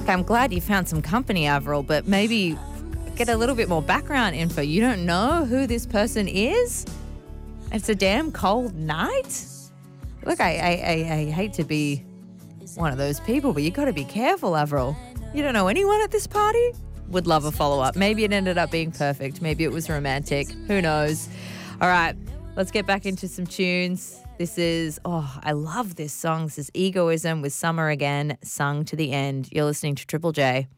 Okay, I'm glad you found some company, Avril, but maybe get a little bit more background info. You don't know who this person is? It's a damn cold night? Look, I hate to be one of those people, but you got to be careful, Avril. You don't know anyone at this party? Would love a follow-up. Maybe it ended up being perfect. Maybe it was romantic. Who knows? All right, let's get back into some tunes. This is, I love this song. This is Egoism with Summer Again, sung to the end. You're listening to Triple J.